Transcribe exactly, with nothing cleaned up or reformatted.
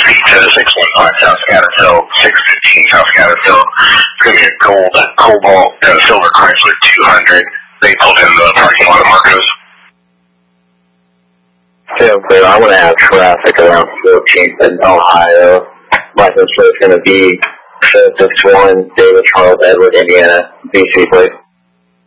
to six one five South Scatterville, six fifteen South Scatterville. It's going to be a gold, cobalt, and silver Chrysler two hundred. They pulled in the parking lot of Marcos. Yeah, clear. I'm going to have traffic around fourteenth in Ohio. License plate is going to be Joseph Swan, David Charles Edward, Indiana, B C plate.